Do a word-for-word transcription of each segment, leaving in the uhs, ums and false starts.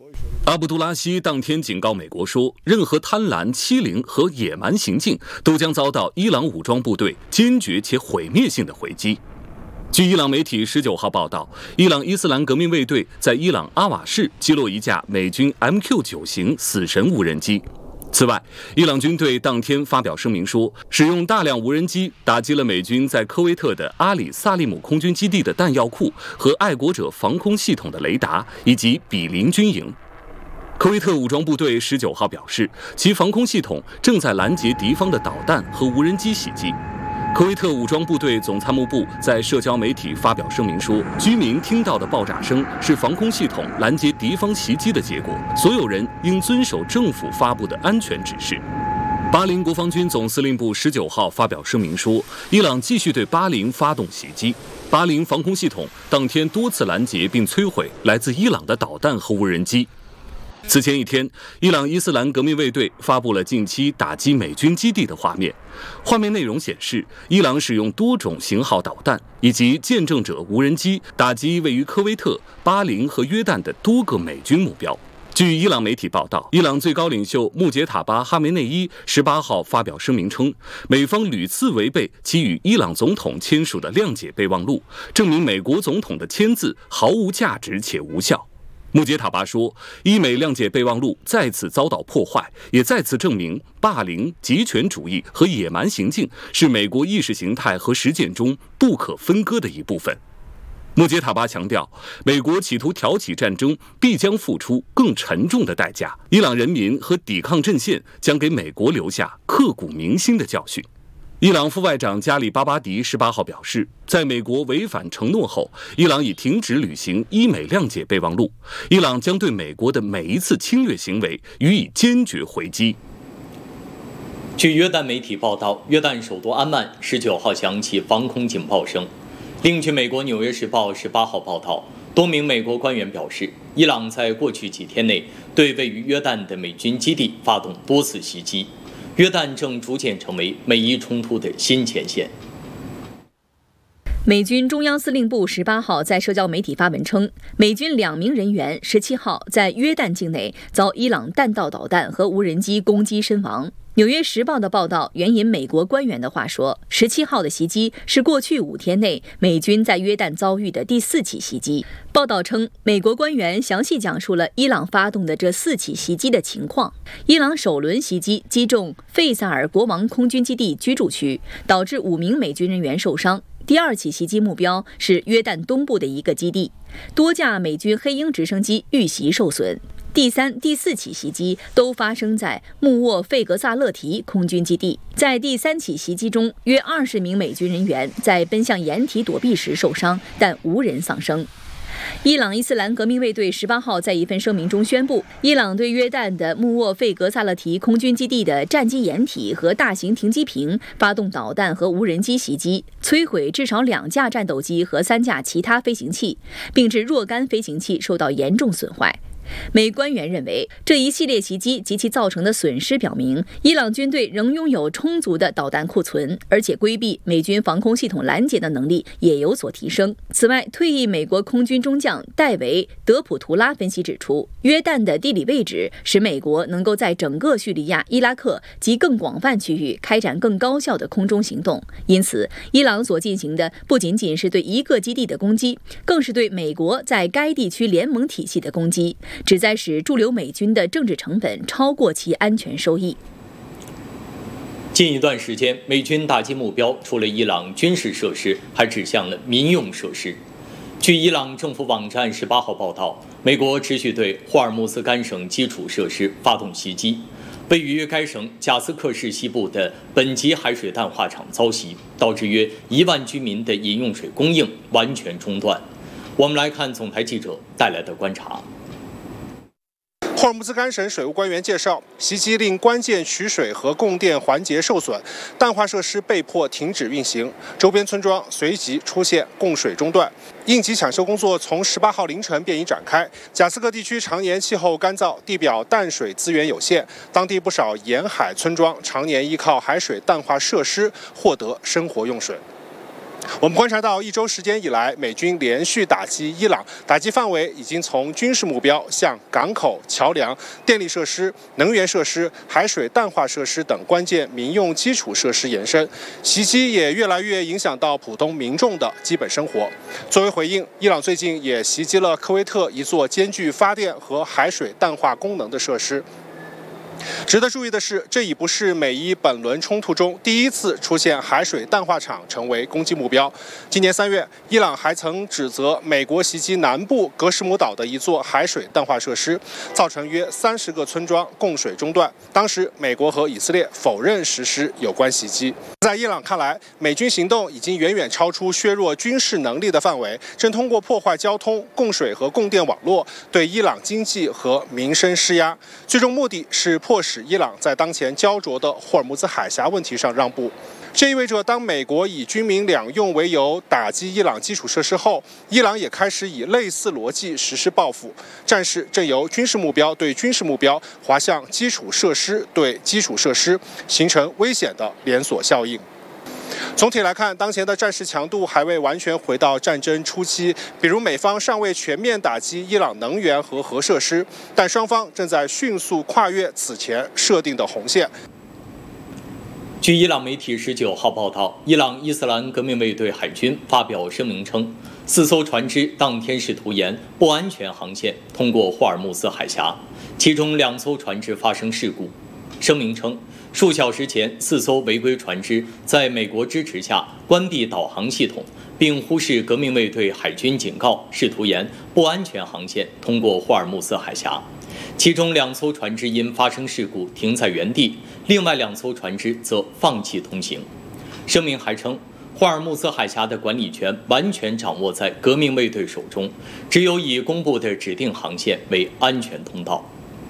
阿卜杜拉希当天警告美国说，任何贪婪、欺凌和野蛮行径都将遭到伊朗武装部队坚决且毁灭性的回击。据伊朗媒体十九号报道，伊朗伊斯兰革命卫队在伊朗阿瓦市击落一架美军 M Q 九 型死神无人机。此外，伊朗军队当天发表声明说，使用大量无人机打击了美军在科威特的阿里萨利姆空军基地的弹药库和爱国者防空系统的雷达，以及比邻军营。科威特武装部队十九号表示，其防空系统正在拦截敌方的导弹和无人机袭击。科威特武装部队总参谋部在社交媒体发表声明说，居民听到的爆炸声是防空系统拦截敌方袭击的结果，所有人应遵守政府发布的安全指示。巴林国防军总司令部十九号发表声明说，伊朗继续对巴林发动袭击，巴林防空系统当天多次拦截并摧毁来自伊朗的导弹和无人机。此前一天，伊朗伊斯兰革命卫队发布了近期打击美军基地的画面。画面内容显示，伊朗使用多种型号导弹以及见证者无人机打击位于科威特、巴林和约旦的多个美军目标。据伊朗媒体报道，伊朗最高领袖穆杰塔巴·哈梅内伊十八号发表声明称，美方屡次违背其与伊朗总统签署的谅解备忘录，证明美国总统的签字毫无价值且无效。穆杰塔巴说，伊美谅解备忘录再次遭到破坏，也再次证明霸凌、极权主义和野蛮行径是美国意识形态和实践中不可分割的一部分。穆杰塔巴强调，美国企图挑起战争必将付出更沉重的代价，伊朗人民和抵抗阵线将给美国留下刻骨铭心的教训。伊朗副外长加里巴巴迪十八号表示，在美国违反承诺后，伊朗已停止履行伊美谅解备忘录，伊朗将对美国的每一次侵略行为予以坚决回击。 据约旦媒体报道，约旦首都安曼十九号响起防空警报声。另据美国《纽约时报》十八号报道，多名美国官员表示，伊朗在过去几天内对位于约旦的美军基地发动多次袭击。约旦正逐渐成为美伊冲突的新前线。 美军中央司令部十八号在社交媒体发文称，美军两名人员十七号在约旦境内遭伊朗弹道导弹和无人机攻击身亡。纽约时报的报道援引美国官员的话说，十七号的袭击是过去五天内美军在约旦遭遇的第四起袭击。报道称，美国官员详细讲述了伊朗发动的这四起袭击的情况。伊朗首轮袭击击中费萨尔国王空军基地居住区，导致五名美军人员受伤。第二起袭击目标是约旦东部的一个基地，多架美军黑鹰直升机遇袭受损。第三、第四起袭击都发生在穆沃费格萨勒提空军基地。在第三起袭击中，约二十名美军人员在奔向掩体躲避时受伤，但无人丧生。伊朗伊斯兰革命卫队十八号在一份声明中宣布，伊朗对约旦的穆沃费格萨勒提空军基地的战机掩体和大型停机坪发动导弹和无人机袭击，摧毁至少两架战斗机和三架其他飞行器，并致若干飞行器受到严重损坏。美官员认为，这一系列袭击及其造成的损失表明，伊朗军队仍拥有充足的导弹库存，而且规避美军防空系统拦截的能力也有所提升。此外，退役美国空军中将戴维·德普图拉分析指出，约旦的地理位置使美国能够在整个叙利亚、伊拉克及更广泛区域开展更高效的空中行动。因此，伊朗所进行的不仅仅是对一个基地的攻击，更是对美国在该地区联盟体系的攻击，旨在使驻留美军的政治成本超过其安全收益。 近一段时间，美军打击目标除了伊朗军事设施，还指向了民用设施。据伊朗政府网站十八号报道，美国持续对霍尔木兹干省基础设施发动袭击。位于该省贾斯克市西部的本级海水淡化厂遭袭，导致约一万居民的饮用水供应完全中断。我们来看总台记者带来的观察。 霍尔木兹干省水务官员介绍，袭击令关键取水和供电环节受损，淡化设施被迫停止运行，周边村庄随即出现供水中断。应急抢修工作从十八号凌晨便已展开。贾斯克地区常年气候干燥，地表淡水资源有限，当地不少沿海村庄常年依靠海水淡化设施获得生活用水。 我们观察到，一周时间以来，美军连续打击伊朗，打击范围已经从军事目标向港口、桥梁、电力设施、能源设施、海水淡化设施等关键民用基础设施延伸，袭击也越来越影响到普通民众的基本生活。作为回应，伊朗最近也袭击了科威特一座兼具发电和海水淡化功能的设施。值得注意的是，这已不是美伊本轮冲突中第一次出现海水淡化厂成为攻击目标。今年三月，伊朗还曾指责美国袭击南部格什姆岛的一座海水淡化设施，造成约三十个村庄供水中断。当时，美国和以色列否认实施有关袭击。在伊朗看来，美军行动已经远远超出削弱军事能力的范围，正通过破坏交通、供水和供电网络，对伊朗经济和民生施压，最终目的是迫使伊朗在当前焦灼的霍尔木兹海峡问题上让步。这意味着，当美国以军民两用为由打击伊朗基础设施后，伊朗也开始以类似逻辑实施报复。战事正由军事目标对军事目标滑向基础设施对基础设施，形成危险的连锁效应。总体来看，当前的战事强度还未完全回到战争初期，比如美方尚未全面打击伊朗能源和核设施，但双方正在迅速跨越此前设定的红线。 据伊朗媒体十九号报道，伊朗伊斯兰革命卫队海军发表声明称，四艘船只当天试图沿不安全航线通过霍尔木兹海峡，其中两艘船只发生事故。声明称，数小时前，四艘违规船只在美国支持下关闭导航系统，并忽视革命卫队海军警告，试图沿不安全航线通过霍尔木兹海峡。其中两艘船只因发生事故停在原地，另外两艘船只则放弃通行。声明还称，霍尔木兹海峡的管理权完全掌握在革命卫队手中，只有已公布的指定航线为安全通道。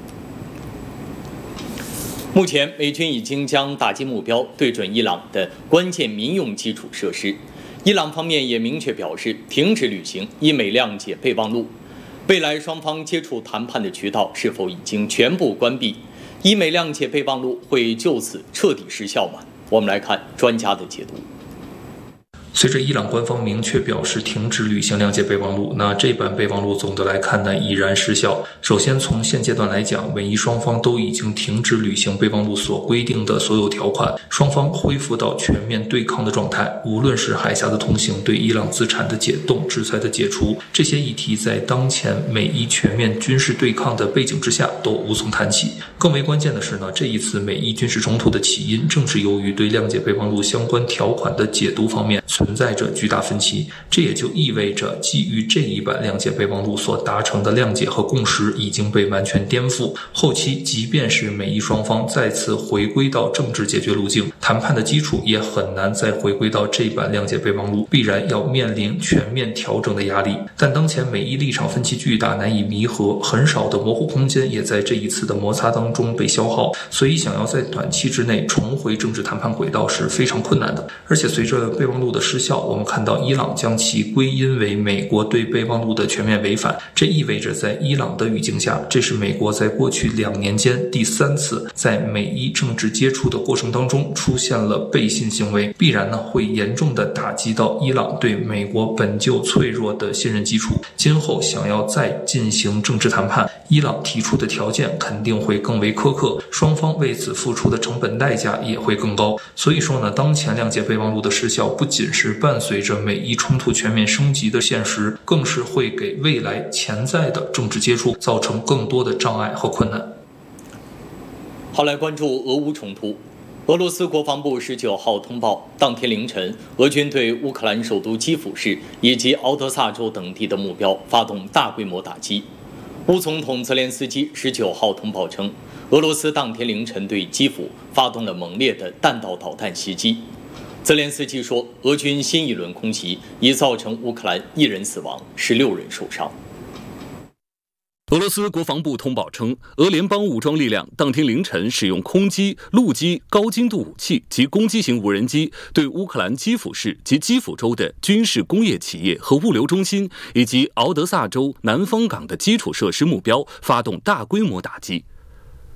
目前，美军已经将打击目标对准伊朗的关键民用基础设施。伊朗方面也明确表示停止履行伊美谅解备忘录。未来双方接触谈判的渠道是否已经全部关闭？伊美谅解备忘录会就此彻底失效吗？我们来看专家的解读。 随着伊朗官方明确表示停止履行谅解备忘录，那这版备忘录总的来看呢，已然失效。首先从现阶段来讲，美伊双方都已经停止履行备忘录所规定的所有条款，双方恢复到全面对抗的状态。无论是海峡的通行、对伊朗资产的解冻、制裁的解除，这些议题在当前美伊全面军事对抗的背景之下都无从谈起。更为关键的是呢，这一次美伊军事冲突的起因正是由于对谅解备忘录相关条款的解读方面存在着巨大分歧，这也就意味着基于这一版谅解备忘录所达成的谅解和共识已经被完全颠覆。后期即便是美伊双方再次回归到政治解决路径，谈判的基础也很难再回归到这版谅解备忘录，必然要面临全面调整的压力。但当前美伊立场分歧巨大，难以弥合，很少的模糊空间也在这一次的摩擦当中被消耗，所以想要在短期之内重回政治谈判轨道是非常困难的。而且随着备忘录的失效，我们看到伊朗将其归因为美国对备忘录的全面违反，这意味着在伊朗的语境下，这是美国在过去两年间第三次在美伊政治接触的过程当中出现了背信行为，必然呢会严重的打击到伊朗对美国本就脆弱的信任基础。今后想要再进行政治谈判，伊朗提出的条件肯定会更为苛刻，双方为此付出的成本代价也会更高。所以说呢，当前谅解备忘录的失效不仅是伴随着美伊冲突全面升级的现实，更是会给未来潜在的政治接触造成更多的障碍和困难。 好，来关注俄乌冲突。俄罗斯国防部十九号通报，当天凌晨，俄军对乌克兰首都基辅市以及敖德萨州等地的目标发动大规模打击。乌总统泽连斯基十九号通报称，俄罗斯当天凌晨对基辅发动了猛烈的弹道导弹袭击。泽连斯基说，俄军新一轮空袭已造成乌克兰一人死亡，十六人受伤。 俄罗斯国防部通报称，俄联邦武装力量当天凌晨使用空机、陆基、高精度武器及攻击型无人机，对乌克兰基辅市及基辅州的军事工业企业和物流中心，以及敖德萨州南方港的基础设施目标发动大规模打击。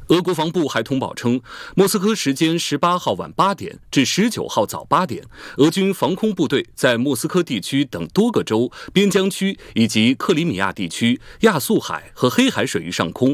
俄国防部还通报称，莫斯科时间十八号晚八点至十九号早八点，俄军防空部队在莫斯科地区等多个州、边疆区以及克里米亚地区、亚速海和黑海水域上空